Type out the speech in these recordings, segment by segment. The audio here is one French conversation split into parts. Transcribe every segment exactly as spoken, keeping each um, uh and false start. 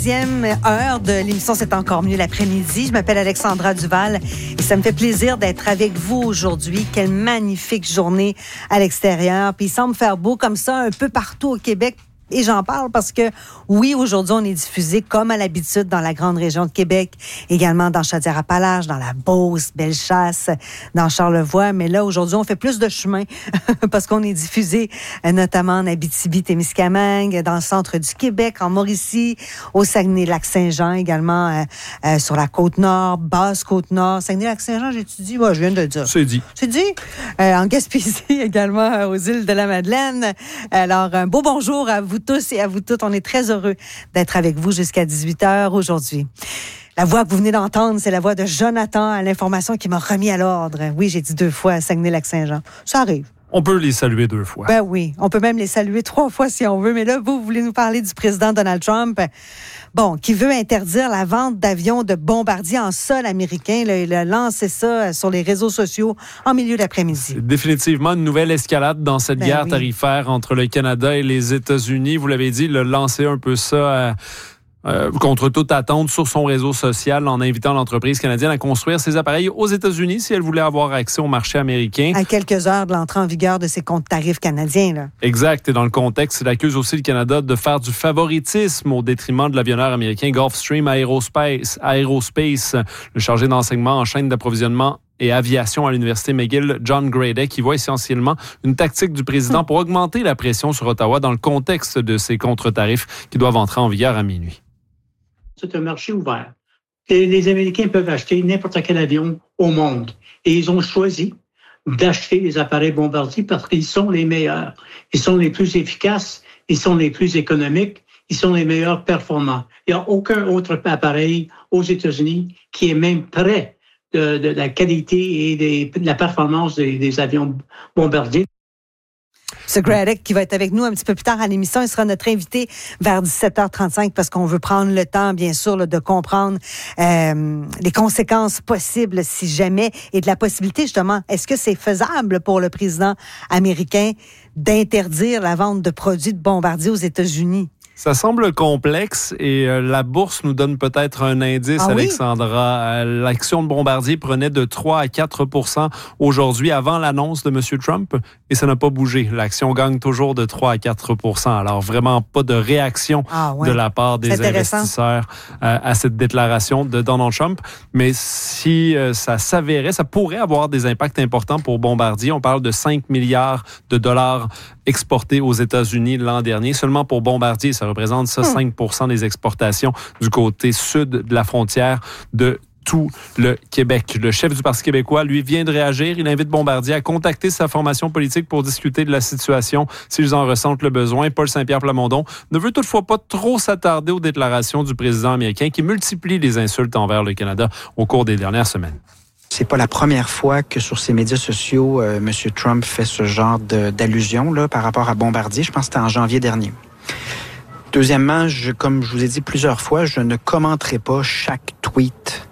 Deuxième heure de l'émission C'est encore mieux l'après-midi. Je m'appelle Alexandra Duval et ça me fait plaisir d'être avec vous aujourd'hui. Quelle magnifique journée à l'extérieur. Puis il semble faire beau comme ça un peu partout au Québec. Et j'en parle parce que, oui, aujourd'hui, on est diffusé comme à l'habitude dans la grande région de Québec, également dans Chaudière-Appalaches, dans la Beauce, Bellechasse, dans Charlevoix. Mais là, aujourd'hui, on fait plus de chemin parce qu'on est diffusé notamment en Abitibi-Témiscamingue, dans le centre du Québec, en Mauricie, au Saguenay-Lac-Saint-Jean, également euh, euh, sur la Côte-Nord, Basse-Côte-Nord. Saguenay-Lac-Saint-Jean, j'ai-tu dit? Ouais, je viens de le dire. C'est dit. C'est dit. Euh, en Gaspésie, également euh, aux îles de la Madeleine. Alors, un beau bonjour à vous tous et à vous toutes. On est très heureux d'être avec vous jusqu'à dix-huit heures aujourd'hui. La voix que vous venez d'entendre, c'est la voix de Jonathan à l'information qui m'a remis à l'ordre. Oui, j'ai dit deux fois à Saguenay-Lac-Saint-Jean. Ça arrive. On peut les saluer deux fois. Ben oui, on peut même les saluer trois fois si on veut. Mais là, vous, vous voulez nous parler du président Donald Trump, bon, qui veut interdire la vente d'avions de bombardiers en sol américain. Là, il a lancé ça sur les réseaux sociaux en milieu d'après-midi. C'est définitivement une nouvelle escalade dans cette ben guerre oui. tarifaire entre le Canada et les États-Unis. Vous l'avez dit, il a lancé un peu ça à... Euh, contre toute attente sur son réseau social en invitant l'entreprise canadienne à construire ses appareils aux États-Unis si elle voulait avoir accès au marché américain. À quelques heures de l'entrée en vigueur de ces comptes tarifs canadiens. Là. Exact. Et dans le contexte, il accuse aussi le Canada de faire du favoritisme au détriment de l'avionneur américain Gulfstream Aerospace. Aerospace, le chargé d'enseignement en chaîne d'approvisionnement et aviation à l'Université McGill, John Grady, qui voit essentiellement une tactique du président pour augmenter la pression sur Ottawa dans le contexte de ces contre-tarifs qui doivent entrer en vigueur à minuit. C'est un marché ouvert. Et les Américains peuvent acheter n'importe quel avion au monde. Et ils ont choisi d'acheter les appareils bombardiers parce qu'ils sont les meilleurs. Ils sont les plus efficaces, ils sont les plus économiques, ils sont les meilleurs performants. Il n'y a aucun autre appareil aux États-Unis qui est même près de, de la qualité et des, de la performance des, des avions bombardiers. Ce Gradick qui va être avec nous un petit peu plus tard à l'émission, il sera notre invité vers dix-sept heures trente-cinq parce qu'on veut prendre le temps, bien sûr, là, de comprendre euh, les conséquences possibles si jamais et de la possibilité, justement, est-ce que c'est faisable pour le président américain d'interdire la vente de produits de bombardiers aux États-Unis? Ça semble complexe et euh, la bourse nous donne peut-être un indice, ah Alexandra. Oui? Euh, l'action de Bombardier prenait de trois à quatre pour cent aujourd'hui avant l'annonce de M. Trump et ça n'a pas bougé. L'action gagne toujours de trois à quatre pour cent. Alors vraiment pas de réaction ah ouais. de la part des investisseurs euh, à cette déclaration de Donald Trump. Mais si euh, ça s'avérait, ça pourrait avoir des impacts importants pour Bombardier. On parle de cinq milliards de dollars exportés aux États-Unis l'an dernier. Seulement pour Bombardier, ça représente ça, cinq pour cent des exportations du côté sud de la frontière de tout le Québec. Le chef du Parti québécois, lui, vient de réagir. Il invite Bombardier à contacter sa formation politique pour discuter de la situation s'ils en ressentent le besoin. Paul Saint-Pierre Plamondon ne veut toutefois pas trop s'attarder aux déclarations du président américain qui multiplie les insultes envers le Canada au cours des dernières semaines. C'est pas la première fois que sur ses médias sociaux, euh, M. Trump fait ce genre de, d'allusion là, par rapport à Bombardier. Je pense que c'était en janvier dernier. Deuxièmement, je, comme je vous ai dit plusieurs fois, je ne commenterai pas chaque tweet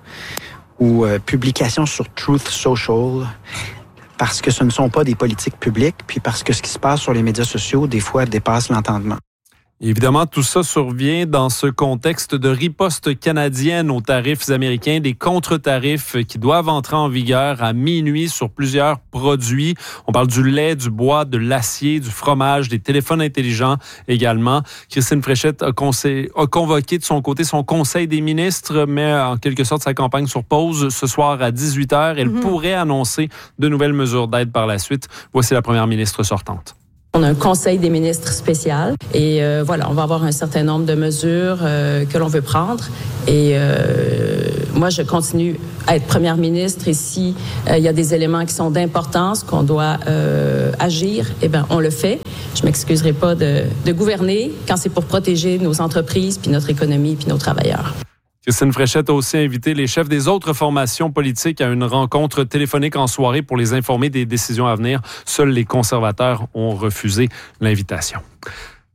ou euh, publication sur Truth Social parce que ce ne sont pas des politiques publiques, puis parce que ce qui se passe sur les médias sociaux, des fois, dépasse l'entendement. Évidemment, tout ça survient dans ce contexte de riposte canadienne aux tarifs américains, des contre-tarifs qui doivent entrer en vigueur à minuit sur plusieurs produits. On parle du lait, du bois, de l'acier, du fromage, des téléphones intelligents également. Christine Fréchette a, conseil, a convoqué de son côté son conseil des ministres, met en quelque sorte sa campagne sur pause ce soir à dix-huit heures. Elle mm-hmm. pourrait annoncer de nouvelles mesures d'aide par la suite. Voici la première ministre sortante. On a un conseil des ministres spécial et euh, voilà, on va avoir un certain nombre de mesures euh, que l'on veut prendre. Et euh, moi, je continue à être première ministre et si euh, il y a des éléments qui sont d'importance, qu'on doit euh, agir, eh bien, on le fait. Je m'excuserai pas de, de gouverner quand c'est pour protéger nos entreprises, puis notre économie, puis nos travailleurs. Christine Fréchette a aussi invité les chefs des autres formations politiques à une rencontre téléphonique en soirée pour les informer des décisions à venir. Seuls les conservateurs ont refusé l'invitation.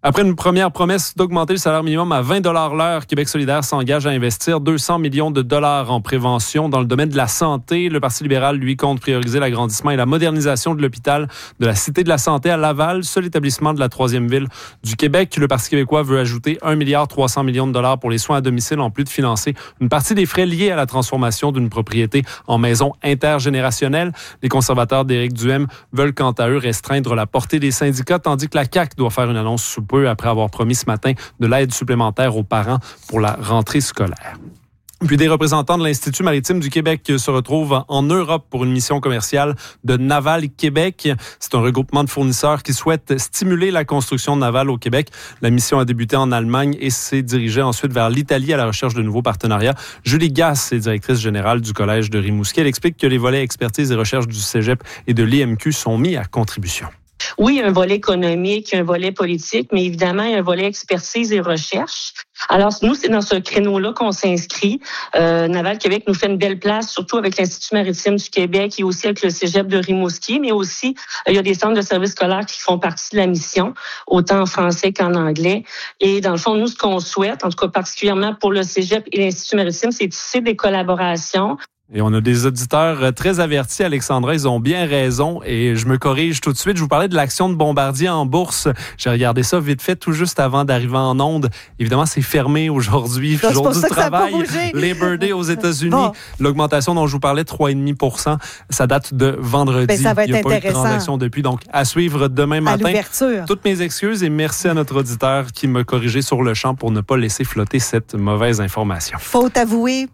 Après une première promesse d'augmenter le salaire minimum à vingt dollars l'heure, Québec solidaire s'engage à investir deux cents millions de dollars en prévention dans le domaine de la santé. Le Parti libéral, lui, compte prioriser l'agrandissement et la modernisation de l'hôpital de la Cité de la Santé à Laval, seul établissement de la troisième ville du Québec. Le Parti québécois veut ajouter un milliard trois cents millions de dollars pour les soins à domicile, en plus de financer une partie des frais liés à la transformation d'une propriété en maison intergénérationnelle. Les conservateurs d'Éric Duhem veulent quant à eux restreindre la portée des syndicats, tandis que la C A Q doit faire une annonce sous peu après avoir promis ce matin de l'aide supplémentaire aux parents pour la rentrée scolaire. Puis des représentants de l'Institut maritime du Québec se retrouvent en Europe pour une mission commerciale de Naval Québec. C'est un regroupement de fournisseurs qui souhaitent stimuler la construction navale au Québec. La mission a débuté en Allemagne et s'est dirigée ensuite vers l'Italie à la recherche de nouveaux partenariats. Julie Gass est directrice générale du Collège de Rimouski. Elle explique que les volets expertise et recherche du Cégep et de l'I M Q sont mis à contribution. Oui, il y a un volet économique, il y a un volet politique, mais évidemment, il y a un volet expertise et recherche. Alors, nous, c'est dans ce créneau-là qu'on s'inscrit. Euh, Naval Québec nous fait une belle place, surtout avec l'Institut maritime du Québec et aussi avec le Cégep de Rimouski, mais aussi, euh, il y a des centres de services scolaires qui font partie de la mission, autant en français qu'en anglais. Et dans le fond, nous, ce qu'on souhaite, en tout cas particulièrement pour le Cégep et l'Institut maritime, c'est tisser des collaborations. Et on a des auditeurs très avertis, Alexandra, ils ont bien raison et je me corrige tout de suite. Je vous parlais de l'action de Bombardier en bourse. J'ai regardé ça vite fait tout juste avant d'arriver en onde. Évidemment, c'est fermé aujourd'hui, c'est jour du travail. Ça Labor Day aux États-Unis. Bon. L'augmentation dont je vous parlais, trois virgule cinq pour cent, ça date de vendredi. Ben, ça va être Il n'y a pas eu de intéressant. transaction depuis. Donc, à suivre demain matin. À l'ouverture. Toutes mes excuses et merci à notre auditeur qui m'a corrigé sur le champ pour ne pas laisser flotter cette mauvaise information. Faute avouée.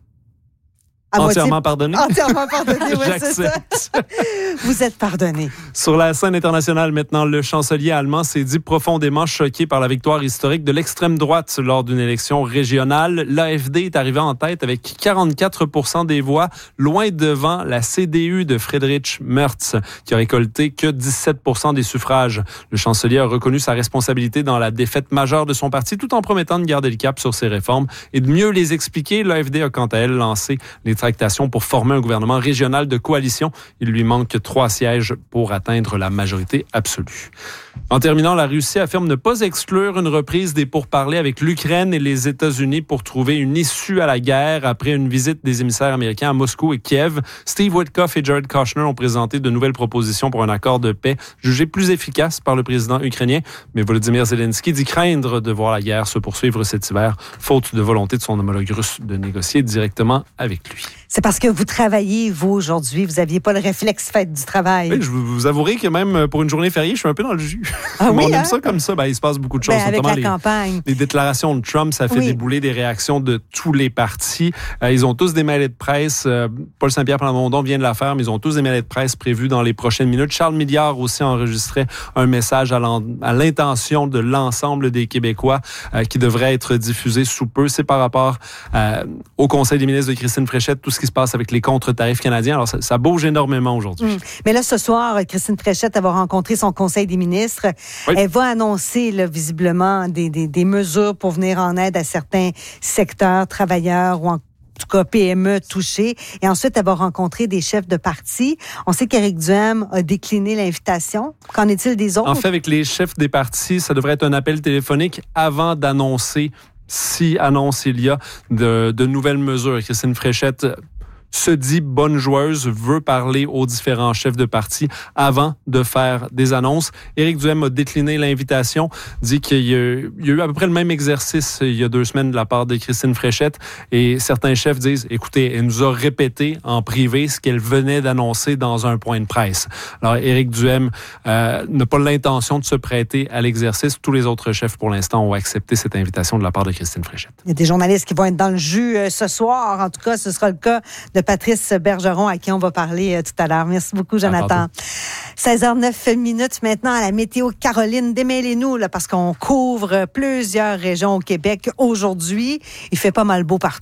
À Entièrement moitié... pardonné. Entièrement pardonné, oui, c'est ça. Vous êtes pardonné. Sur la scène internationale maintenant, le chancelier allemand s'est dit profondément choqué par la victoire historique de l'extrême droite lors d'une élection régionale. L'A F D est arrivé en tête avec quarante-quatre pour cent des voix, loin devant la C D U de Friedrich Merz, qui a récolté que dix-sept pour cent des suffrages. Le chancelier a reconnu sa responsabilité dans la défaite majeure de son parti, tout en promettant de garder le cap sur ses réformes et de mieux les expliquer. L'A F D a quant à elle lancé les tractations pour former un gouvernement régional de coalition. Il lui manque trois sièges pour atteindre la majorité absolue. En terminant, la Russie affirme ne pas exclure une reprise des pourparlers avec l'Ukraine et les États-Unis pour trouver une issue à la guerre après une visite des émissaires américains à Moscou et Kiev. Steve Witkoff et Jared Kushner ont présenté de nouvelles propositions pour un accord de paix jugé plus efficace par le président ukrainien. Mais Volodymyr Zelensky dit craindre de voir la guerre se poursuivre cet hiver, faute de volonté de son homologue russe de négocier directement avec lui. C'est parce que vous travaillez, vous, aujourd'hui. Vous n'aviez pas le réflexe fait du travail. Oui, je vous avouerai que même pour une journée fériée, je suis un peu dans le jus. Ah oui, on aime hein? ça comme ça. Ben, il se passe beaucoup de choses. Ben, avec la les, campagne. Les déclarations de Trump, ça fait oui. débouler des réactions de tous les partis. Euh, ils ont tous des mêlées de presse. Euh, Paul Saint-Pierre Plamondon vient de la faire, mais ils ont tous des mêlées de presse prévues dans les prochaines minutes. Charles Milliard aussi enregistrait un message à l'intention de l'ensemble des Québécois euh, qui devrait être diffusé sous peu. C'est par rapport euh, au Conseil des ministres de Christine Fréchette, tout ce qui se passe avec les contre-tarifs canadiens. Alors, ça, ça bouge énormément aujourd'hui. Mmh. Mais là, ce soir, Christine Fréchette, elle va rencontrer son Conseil des ministres. Oui. Elle va annoncer, là, visiblement, des, des, des mesures pour venir en aide à certains secteurs, travailleurs ou en tout cas P M E touchés. Et ensuite, elle va rencontrer des chefs de partis. On sait qu'Éric Duhem a décliné l'invitation. Qu'en est-il des autres? En fait, avec les chefs des partis, ça devrait être un appel téléphonique avant d'annoncer, si annonce il y a, de, de nouvelles mesures. Christine Fréchette se dit bonne joueuse, veut parler aux différents chefs de parti avant de faire des annonces. Éric Duhem a décliné l'invitation, dit qu'il y a, il y a eu à peu près le même exercice il y a deux semaines de la part de Christine Fréchette et certains chefs disent, écoutez, elle nous a répété en privé ce qu'elle venait d'annoncer dans un point de presse. Alors, Éric Duhem euh, n'a pas l'intention de se prêter à l'exercice. Tous les autres chefs, pour l'instant, ont accepté cette invitation de la part de Christine Fréchette. Il y a des journalistes qui vont être dans le jus euh, ce soir. En tout cas, ce sera le cas de Patrice Bergeron, à qui on va parler euh, tout à l'heure. Merci beaucoup, Jonathan. seize heures neuf minutes maintenant à la météo. Caroline, démêlez-nous, là, parce qu'on couvre plusieurs régions au Québec aujourd'hui. Il fait pas mal beau partout.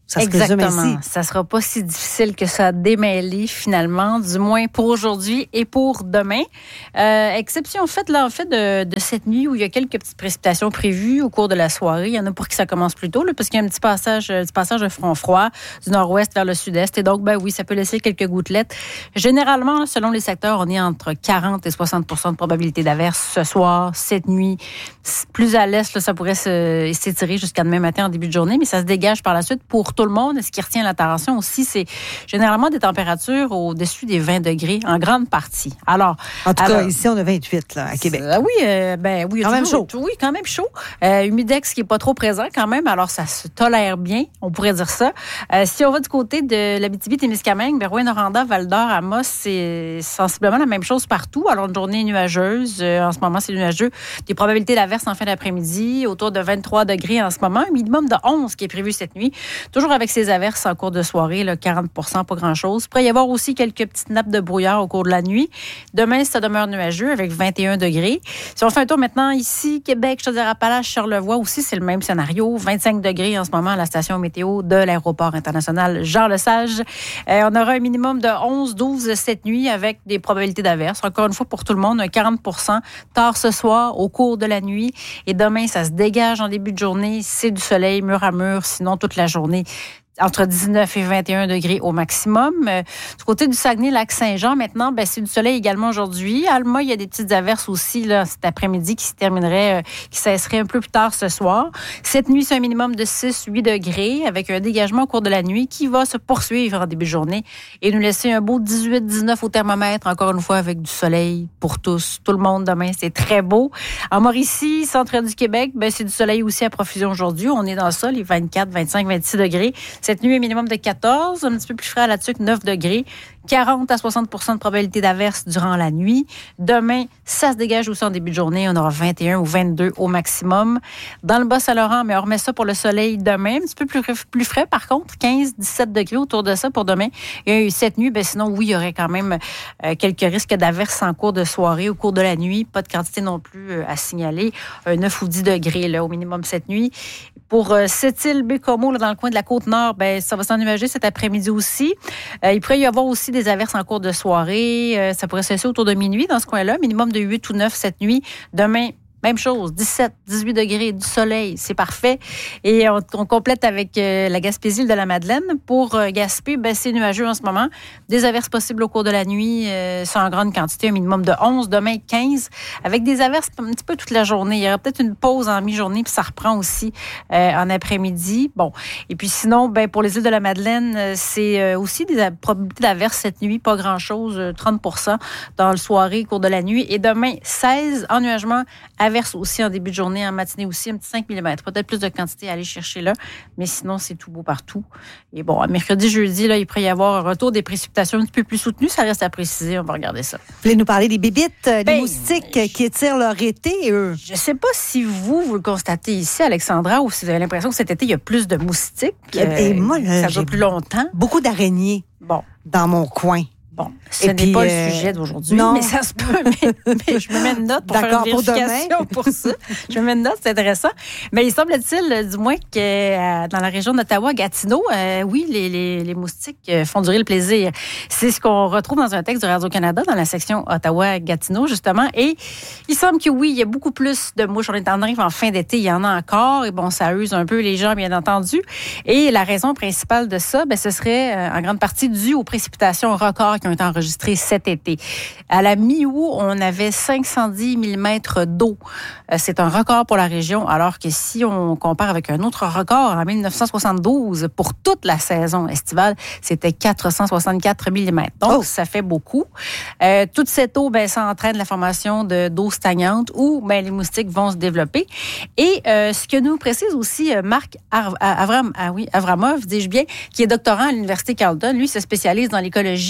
Ça se Exactement. résume ainsi. Ça sera pas si difficile que ça à démêler finalement, du moins pour aujourd'hui et pour demain. Euh, exception faite là en fait de, de cette nuit où il y a quelques petites précipitations prévues au cours de la soirée. Il y en a pour qui ça commence plus tôt là, parce qu'il y a un petit passage, un petit passage de front froid du nord-ouest vers le sud-est et donc ben oui, ça peut laisser quelques gouttelettes. Généralement, selon les secteurs, on est entre quarante et soixante pour cent de probabilité d'averse ce soir, cette nuit. Plus à l'est, là, ça pourrait se, s'étirer jusqu'à demain matin en début de journée, mais ça se dégage par la suite pour tout le monde. Et ce qui retient l'attention aussi, c'est généralement des températures au-dessus des vingt degrés en grande partie. Alors, en tout alors, cas, ici, on a vingt-huit là, à Québec. Euh, oui, euh, ben oui. Quand même chaud. Oui, quand même chaud. Euh, humidex qui est pas trop présent quand même, alors ça se tolère bien, on pourrait dire ça. Euh, si on va du côté de l'Abitibi-Témiscamingue, ben Rouyn-Noranda, Val-d'Or, Amos, c'est sensiblement la même chose partout. Alors, une journée nuageuse. Euh, en ce moment, c'est nuageux. Des probabilités d'averse en fin d'après-midi, autour de vingt-trois degrés en ce moment. Un minimum de onze qui est prévu cette nuit. Toujours avec ces averses en cours de soirée, là, quarante pour cent, pas grand-chose. Il pourrait y avoir aussi quelques petites nappes de brouillard au cours de la nuit. Demain, ça demeure nuageux avec vingt et un degrés. Si on fait un tour maintenant ici, Québec, Chaudière-Appalaches, Charlevoix aussi, c'est le même scénario. vingt-cinq degrés en ce moment à la station météo de l'aéroport international Jean-Lesage. Euh, on aura un minimum de onze douze cette nuit avec des probabilités d'averse. Encore une fois, pour tout le monde, un quarante pour cent tard ce soir au cours de la nuit. Et demain, ça se dégage en début de journée. C'est du soleil mur à mur, sinon toute la journée. Entre dix-neuf et vingt et un degrés au maximum. Euh, du côté du Saguenay-Lac-Saint-Jean, maintenant, ben, c'est du soleil également aujourd'hui. Alma, il y a des petites averses aussi là, cet après-midi qui se termineraient, euh, qui cesseraient un peu plus tard ce soir. Cette nuit, c'est un minimum de six huit degrés avec un dégagement au cours de la nuit qui va se poursuivre en début de journée et nous laisser un beau dix-huit dix-neuf au thermomètre, encore une fois, avec du soleil pour tous. Tout le monde demain, c'est très beau. En Mauricie, centre du Québec, ben, c'est du soleil aussi à profusion aujourd'hui. On est dans ça, les vingt-quatre, vingt-cinq, vingt-six degrés. Cette nuit, un minimum de quatorze, un petit peu plus frais à la tuque, neuf degrés. quarante à soixante pour cent de probabilité d'averse durant la nuit. Demain, ça se dégage aussi en début de journée. On aura vingt et un ou vingt-deux au maximum. Dans le Bas-Saint-Laurent, mais on remet ça pour le soleil demain. Un petit peu plus, plus frais, par contre. quinze dix-sept degrés autour de ça pour demain. Et cette nuit, ben sinon, oui, il y aurait quand même euh, quelques risques d'averse en cours de soirée, au cours de la nuit. Pas de quantité non plus euh, à signaler. Euh, neuf ou dix degrés là, au minimum cette nuit. Pour euh, Sept-Îles, Bécomo, là, dans le coin de la Côte-Nord, ben, ça va s'ennuager cet après-midi aussi. Euh, il pourrait y avoir aussi des averses en cours de soirée. Euh, ça pourrait se laisser autour de minuit dans ce coin-là. Minimum de huit ou neuf cette nuit. Demain, même chose, dix-sept, dix-huit degrés, du soleil, c'est parfait. Et on, on complète avec euh, la Gaspésie, de la Madeleine. Pour euh, Gaspé, ben, c'est nuageux en ce moment. Des averses possibles au cours de la nuit, euh, sans grande quantité, un minimum de onze, demain quinze, avec des averses un petit peu toute la journée. Il y aura peut-être une pause en mi-journée, puis ça reprend aussi euh, en après-midi. Bon, et puis sinon, ben, pour les îles de la Madeleine, euh, c'est euh, aussi des probabilités d'averses cette nuit, pas grand-chose, euh, trente pour cent dans le soirée, au cours de la nuit. Et demain, seize, ennuagement, averse aussi en début de journée, en matinée aussi, un petit cinq millimètres. Peut-être plus de quantité à aller chercher là, mais sinon, c'est tout beau partout. Et bon, mercredi, jeudi, là, il pourrait y avoir un retour des précipitations un petit peu plus soutenues. Ça reste à préciser. On va regarder ça. Vous voulez nous parler des bébites, des ben, moustiques je, qui étirent leur été, eux? Je ne sais pas si vous, vous le constatez ici, Alexandra, ou si vous avez l'impression que cet été, il y a plus de moustiques. Et, euh, et moi, là, ça dure plus longtemps. Beaucoup d'araignées bon. dans mon coin. Bon, ce Et n'est puis, pas euh, le sujet d'aujourd'hui, non. mais ça se peut. Mais, mais je me mets une note pour faire une vérification pour, pour ça. Je me mets une note, c'est intéressant. Mais il semble-t-il, du moins, que euh, dans la région d'Ottawa, Gatineau, euh, oui, les, les, les moustiques font durer le plaisir. C'est ce qu'on retrouve dans un texte de Radio-Canada, dans la section Ottawa-Gatineau, justement. Et il semble que oui, il y a beaucoup plus de mouches. On est en arrive en fin d'été, il y en a encore. Et bon, ça use un peu les gens, bien entendu. Et la raison principale de ça, ben, ce serait euh, en grande partie dû aux précipitations records qui ont été enregistrées cet été. À la mi-août, on avait cinq cent dix millimètres d'eau. C'est un record pour la région, alors que si on compare avec un autre record, en dix-neuf cent soixante-douze, pour toute la saison estivale, c'était quatre cent soixante-quatre millimètres. Donc, oh. ça fait beaucoup. Euh, toute cette eau, ben, ça entraîne la formation de, d'eau stagnante où ben, les moustiques vont se développer. Et euh, ce que nous précise aussi Marc Ar- Avram, ah oui, Avramov, dis-je bien, qui est doctorant à l'Université Carleton, lui se spécialise dans l'écologie des maladies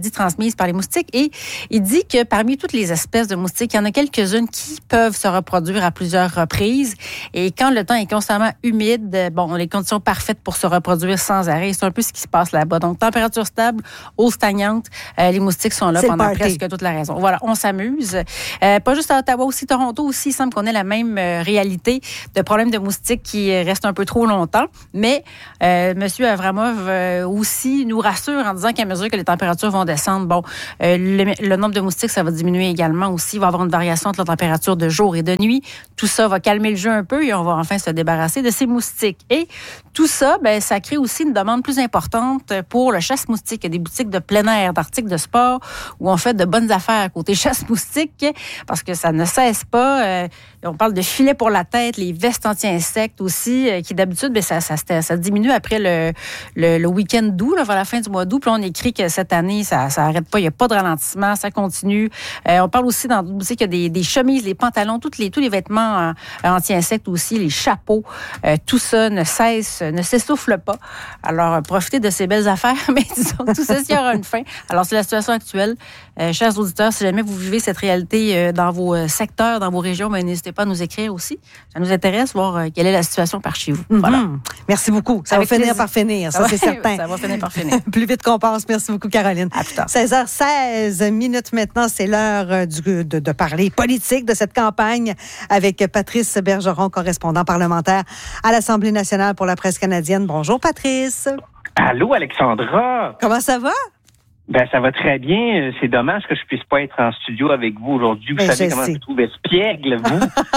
maladies transmises par les moustiques. Et il dit que parmi toutes les espèces de moustiques, il y en a quelques-unes qui peuvent se reproduire à plusieurs reprises. Et quand le temps est constamment humide, bon, les conditions parfaites pour se reproduire sans arrêt. C'est un peu ce qui se passe là-bas. Donc, température stable, eau stagnante, euh, les moustiques sont là C'est pendant presque toute la raison. Voilà, on s'amuse. Euh, pas juste à Ottawa, aussi Toronto aussi, il semble qu'on ait la même euh, réalité de problèmes de moustiques qui restent un peu trop longtemps. Mais euh, M. Avramov euh, aussi nous rassure en disant qu'à mesure que les températures vont descendre, bon, euh, le, le nombre de moustiques, ça va diminuer également aussi. Il va y avoir une variation entre la température de jour et de nuit. Tout ça va calmer le jeu un peu et on va enfin se débarrasser de ces moustiques. Et tout ça, ben, ça crée aussi une demande plus importante pour le chasse-moustique. Il y a des boutiques de plein air, d'articles de sport où on fait de bonnes affaires côté chasse-moustique parce que ça ne cesse pas. Euh, on parle de filets pour la tête, les vestes anti-insectes aussi, euh, qui d'habitude, ben, ça, ça, ça, ça diminue après le, le, le week-end d'août, là, vers la fin du mois d'août. Puis on écrit que cette année, ça n'arrête pas, il n'y a pas de ralentissement, ça continue. Euh, on parle aussi dans d'autres boutiques qu'il y a des, des chemises, les pantalons, toutes les, tous les vêtements euh, anti-insectes aussi, les chapeaux, euh, tout ça ne cesse, ne s'essouffle pas. Alors, euh, profitez de ces belles affaires, mais disons que tout ça, il y aura une fin. Alors, c'est la situation actuelle. Euh, chers auditeurs, si jamais vous vivez cette réalité euh, dans vos euh, secteurs, dans vos régions, ben, n'hésitez pas à nous écrire aussi. Ça nous intéresse, voir euh, quelle est la situation par chez vous. Mm-hmm. Voilà. Merci beaucoup. Ça Avec va finir plaisir. par finir, ça, ça c'est va, certain. Ça va finir par finir. Plus vite qu'on pense. Merci beaucoup, Caroline. À plus tard. seize heures seize minutes maintenant, c'est l'heure euh, du, de, de parler politique de cette campagne avec Patrice Bergeron, correspondant parlementaire à l'Assemblée nationale pour la presse canadienne. Bonjour, Patrice. Allô, Alexandra. Comment ça va? Ben, ça va très bien. C'est dommage que je puisse pas être en studio avec vous aujourd'hui. Vous Ben, savez je comment sais. je trouve espiègle, vous?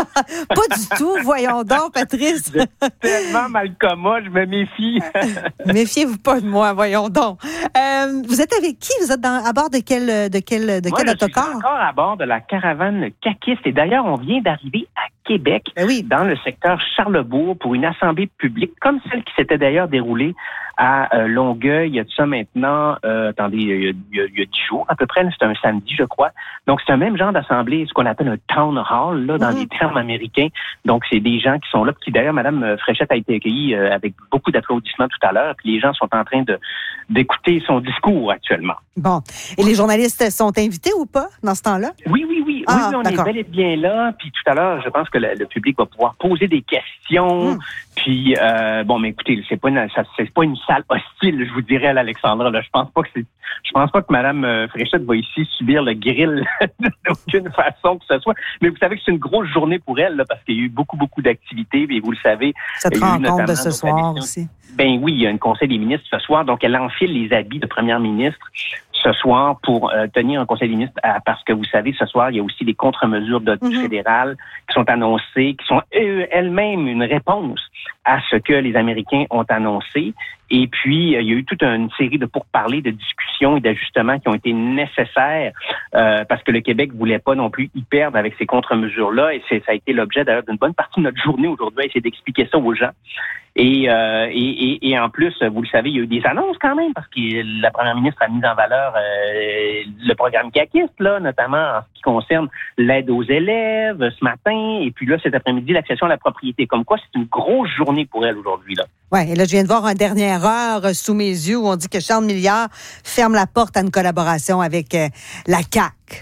Pas du tout. Voyons donc, Patrice. Vous êtes tellement Malcoma, je me méfie. Méfiez-vous pas de moi, voyons donc. Euh, vous êtes avec qui? Vous êtes dans, à bord de quel, de quel, de Moi, quel je autocar? suis encore à bord de la caravane caquiste. Et d'ailleurs, on vient d'arriver à Québec, Ben oui. dans le secteur Charlebourg, pour une assemblée publique, comme celle qui s'était d'ailleurs déroulée à euh, Longueuil. Il y a de ça maintenant, euh, attendez, il y, a, il, y a, il y a dix jours à peu près, c'est un samedi, je crois. Donc, c'est un même genre d'assemblée, ce qu'on appelle un town hall, là, dans Mm-hmm. les termes américains. Donc, c'est des gens qui sont là, qui d'ailleurs, Mme Fréchette a été accueillie euh, avec beaucoup d'applaudissements tout à l'heure, puis les gens sont en train de d'écouter son discours actuellement. Bon. Et les journalistes sont invités ou pas dans ce temps-là? Oui, oui, oui. Ah, oui, oui, on d'accord. est bel et bien là. Puis tout à l'heure, je pense que le, le public va pouvoir poser des questions. Mm. Puis, euh, bon, mais écoutez, c'est pas une, ça, c'est pas une salle hostile, je vous dirais, à l'Alexandra. Là, je pense pas que c'est, je pense pas que Mme Fréchette va ici subir le grill d'aucune façon que ce soit. Mais vous savez que c'est une grosse journée pour elle, là, parce qu'il y a eu beaucoup, beaucoup d'activités. Et vous le savez. Cette il y a eu rencontre notamment, de ce donc, soir la mission- aussi. Ben oui, il y a un conseil des ministres ce soir, donc elle enfile les habits de première ministre ce soir pour euh, tenir un conseil des ministres à, parce que vous savez, ce soir, il y a aussi des contre-mesures d'audit Mm-hmm. fédéral qui sont annoncées, qui sont euh, elles-mêmes une réponse à ce que les Américains ont annoncé. Et puis, euh, il y a eu toute une série de pourparlers, de discussions et d'ajustements qui ont été nécessaires euh, parce que le Québec voulait pas non plus y perdre avec ces contre-mesures-là. Et c'est, ça a été l'objet d'ailleurs d'une bonne partie de notre journée aujourd'hui à essayer d'expliquer ça aux gens. Et, euh, et, et, et en plus, vous le savez, il y a eu des annonces quand même parce que la première ministre a mis en valeur euh, le programme caquiste, là, notamment en ce qui concerne l'aide aux élèves ce matin. Et puis là, cet après-midi, l'accession à la propriété. Comme quoi, c'est une grosse journée pour elle aujourd'hui, là. Oui, et là, je viens de voir une dernière heure euh, sous mes yeux où on dit que Charles Milliard ferme la porte à une collaboration avec euh, la C A Q.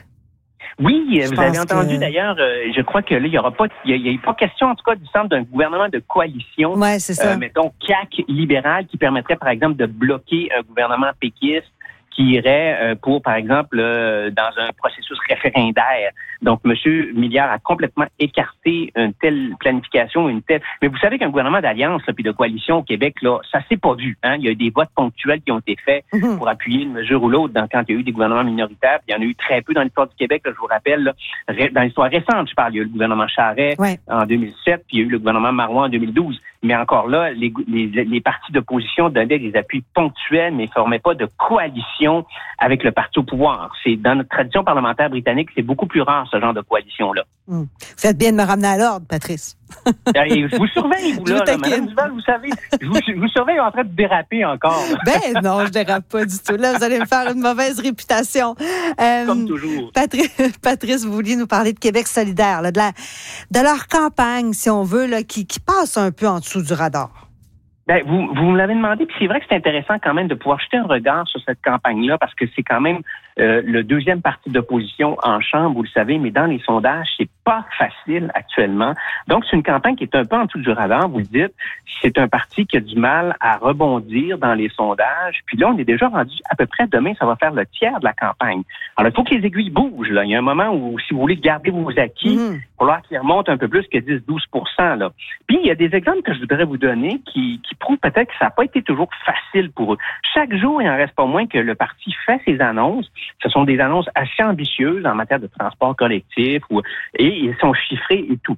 Oui, Je vous avez pense entendu que- d'ailleurs, euh, je crois que là, il y aura pas, il y a, a pas question en tout cas du centre d'un gouvernement de coalition, Oui, c'est ça. euh, mettons C A Q libéral, qui permettrait par exemple de bloquer un gouvernement péquiste qui irait euh, pour, par exemple, euh, dans un processus référendaire. Donc, M. Milliard a complètement écarté une telle planification, une telle... Mais vous savez qu'un gouvernement d'alliance là, puis de coalition au Québec, là, ça s'est pas vu. Hein? Il y a eu des votes ponctuels qui ont été faits Mhm. pour appuyer une mesure ou l'autre dans, quand il y a eu des gouvernements minoritaires. Puis il y en a eu très peu dans l'histoire du Québec, là, je vous rappelle. Là, ré- dans l'histoire récente, je parle, il y a eu le gouvernement Charest Ouais. en deux mille sept, puis il y a eu le gouvernement Marois en deux mille douze. Mais encore là, les, les, les partis d'opposition donnaient des appuis ponctuels, mais ne formaient pas de coalition avec le parti au pouvoir. C'est dans notre tradition parlementaire britannique, c'est beaucoup plus rare ce genre de coalition-là. Mm. Vous faites bien de me ramener à l'ordre, Patrice. Et je vous surveille, vous, Je là, vous là. taquine. Madame Duval, vous savez, je vous, je vous surveille en train de déraper encore, là, Ben non, je dérape pas du tout. Là, vous allez me faire une mauvaise réputation. Euh, comme toujours. Patrice, Patrice, vous vouliez nous parler de Québec solidaire, là, de, la, de leur campagne, si on veut, là, qui, qui passe un peu en dessous du radar. Ben, vous, vous me l'avez demandé, puis c'est vrai que c'est intéressant quand même de pouvoir jeter un regard sur cette campagne-là, parce que c'est quand même euh, le deuxième parti d'opposition en Chambre, vous le savez, mais dans les sondages, c'est pas facile actuellement. Donc, c'est une campagne qui est un peu en dessous du radar, vous le dites. C'est un parti qui a du mal à rebondir dans les sondages. Puis là, on est déjà rendu à peu près, demain, ça va faire le tiers de la campagne. Alors, il faut que les aiguilles bougent, là. Il y a un moment où, si vous voulez garder vos acquis, mmh. il va falloir qu'ils remontent un peu plus que dix à douze pour cent, là. Puis, il y a des exemples que je voudrais vous donner qui, qui prouvent peut-être que ça n'a pas été toujours facile pour eux. Chaque jour, il n'en reste pas moins que le parti fait ses annonces. Ce sont des annonces assez ambitieuses en matière de transport collectif ou, et ils sont chiffrés et tout.